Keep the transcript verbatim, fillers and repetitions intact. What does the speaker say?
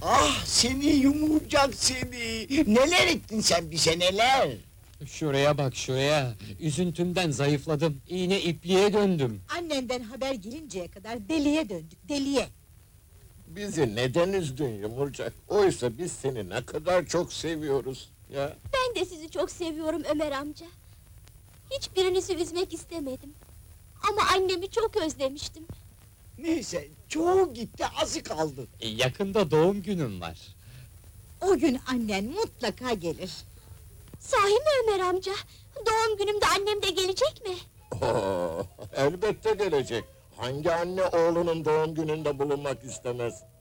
Ah seni yumurcak seni! Neler ettin sen bize neler? Şuraya bak şuraya! Üzüntümden zayıfladım, iğne ipliğe döndüm. Annenden haber gelinceye kadar deliye döndük, deliye! Bizi neden üzdün Yumurcak? Oysa biz seni ne kadar çok seviyoruz ya. Ben de sizi çok seviyorum Ömer amca. Hiçbirinizi üzmek istemedim. Ama annemi çok özlemiştim. Neyse, çoğu gitti, azı kaldı. E, yakında doğum günüm var. O gün annen mutlaka gelir. Sahi mi Ömer amca? Doğum günümde annem de gelecek mi? Oo, elbette gelecek. Hangi anne oğlunun doğum gününde bulunmak istemez?